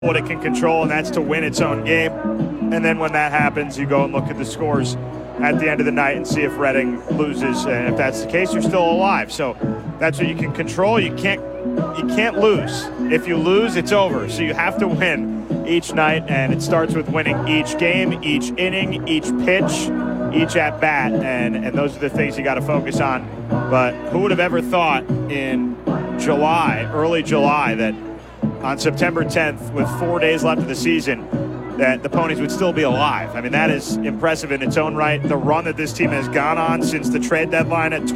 what it can control, and that's to win its own game. And then when that happens, you go and look at the scores at the end of the night and see if Reading loses. And if that's the case, you're still alive. So that's what you can control. You can't lose. If you lose, it's over. So you have to win each night, and it starts with winning each game, each inning, each pitch, each at-bat, and those are the things you got to focus on. But who would have ever thought in early July, that on September 10th, with 4 days left of the season, that the Ponies would still be alive? I mean, that is impressive in its own right. The run that this team has gone on since the trade deadline at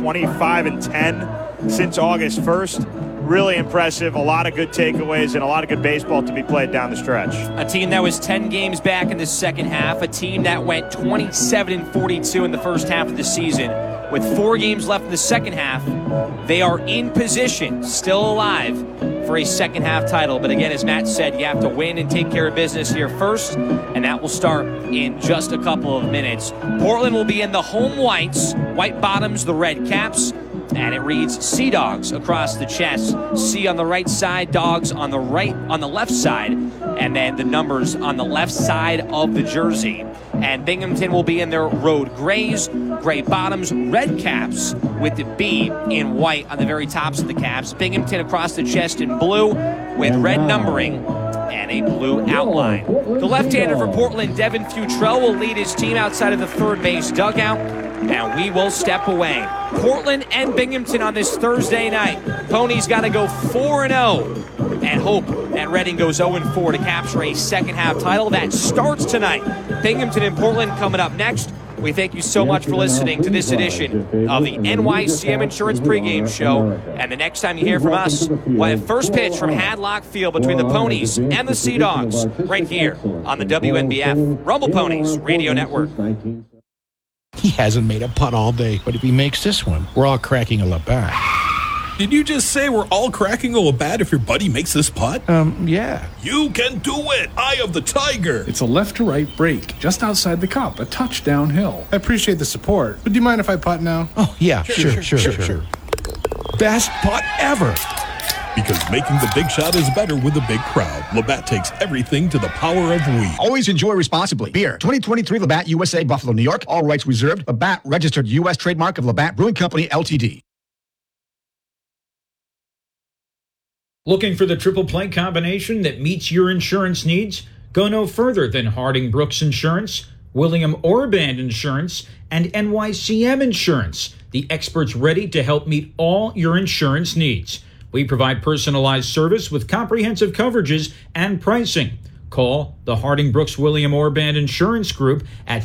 25-10 since August 1st, really impressive. A lot of good takeaways and a lot of good baseball to be played down the stretch. A team that was 10 games back in the second half, a team that went 27-42 in the first half of the season. With 4 games left in the second half, they are in position, still alive, for a second half title. But again, as Matt said, you have to win and take care of business here first, and that will start in just a couple of minutes. Portland will be in the home whites, white bottoms, the red caps, and it reads Sea Dogs across the chest. Sea on the right side, Dogs on the left side, and then the numbers on the left side of the jersey. And Binghamton will be in their road grays, gray bottoms, red caps with the B in white on the very tops of the caps. Binghamton across the chest in blue with red numbering and a blue outline. The left-hander for Portland, Devin Futrell, will lead his team outside of the third base dugout, and we will step away. Portland and Binghamton on this Thursday night. Ponies got to go 4-0 and hope that Reading goes 0-4 to capture a second half title. That starts tonight. Binghamton and Portland coming up next. We thank you so much for listening to this edition of the NYCM Insurance pregame show. And the next time you hear from us, we'll have first pitch from Hadlock Field between the Ponies and the Sea Dogs right here on the WNBF Rumble Ponies Radio Network. He hasn't made a putt all day, but if he makes this one, we're all cracking a Labatt. Did you just say we're all cracking a Labatt if your buddy makes this putt? Yeah. You can do it! Eye of the Tiger! It's a left-to-right break, just outside the cup, a touch downhill. I appreciate the support, but do you mind if I putt now? Oh, yeah, sure. Best putt ever! Because making the big shot is better with a big crowd. Labatt takes everything to the power of we. Always enjoy responsibly. Beer, 2023 Labatt USA, Buffalo, New York. All rights reserved. Labatt, registered U.S. trademark of Labatt Brewing Company, Ltd. Looking for the triple play combination that meets your insurance needs? Go no further than Harding Brooks Insurance, William Orband Insurance, and NYCM Insurance, the experts ready to help meet all your insurance needs. We provide personalized service with comprehensive coverages and pricing. Call the Harding Brooks William Orband Insurance Group at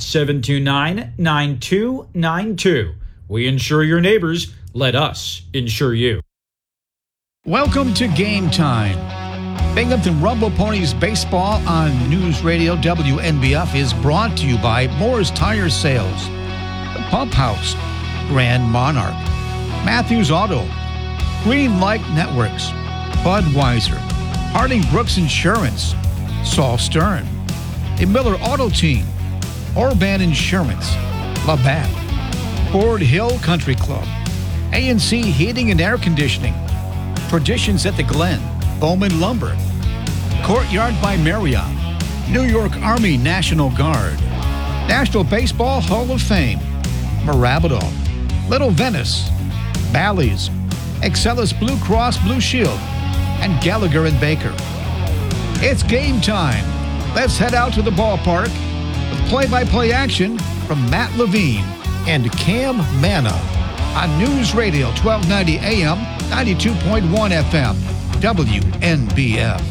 729-9292. We insure your neighbors. Let us insure you. Welcome to Game Time. Binghamton Rumble Ponies Baseball on News Radio WNBF is brought to you by Moore's Tire Sales, The Pump House, Grand Monarch, Matthews Auto, Green Light Networks, Budweiser, Harding Brooks Insurance, Saul Stern, the Miller Auto Team, Orban Insurance, Labatt, Ford Hill Country Club, A&C Heating and Air Conditioning, Traditions at the Glen, Bowman Lumber, Courtyard by Marriott, New York Army National Guard, National Baseball Hall of Fame, Marabito, Little Venice, Bally's, Excellus Blue Cross Blue Shield, and Gallagher and Baker. It's game time. Let's head out to the ballpark with play-by-play action from Matt Levine and Cam Manna on News Radio 1290 AM, 92.1 FM, WNBF.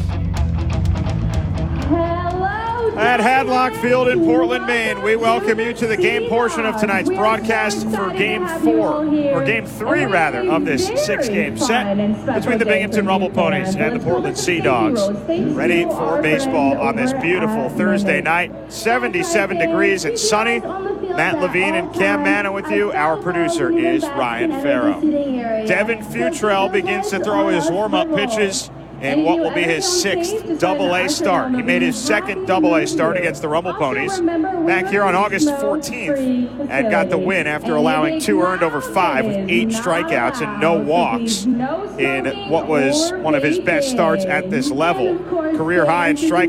At Hadlock Field in Portland, Maine, we welcome you to the game portion of tonight's broadcast for Game 3, of this 6-game set between the Binghamton Rumble Ponies and the Portland Sea Dogs. Ready for baseball on this beautiful Thursday night, 77 degrees and sunny. Matt Levine and Cam Manna with you. Our producer is Ryan Farrow. Devin Futrell begins to throw his warm-up pitches in what will be his 6th Double-A start. He made his 2nd Double-A start against the Rumble Ponies back here on August 14th and got the win after allowing 2 earned over 5 with 8 strikeouts and no walks in what was one of his best starts at this level. Career high in strikeouts